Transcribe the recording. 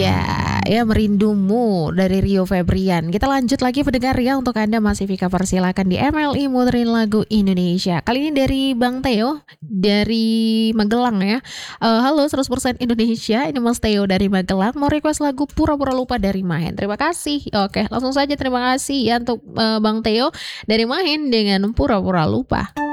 Iya, ya Merindumu dari Rio Febrian. Kita lanjut lagi pendengar ya, untuk Anda masih Vika persilakan di MLI muterin lagu Indonesia. Kali ini dari Bang Teo dari Magelang ya. Halo 100% Indonesia, ini Mas Teo dari Magelang mau request lagu Pura-pura Lupa dari Mahen. Terima kasih. Oke, langsung saja terima kasih ya untuk Bang Teo dari Mahen dengan Pura-pura Lupa.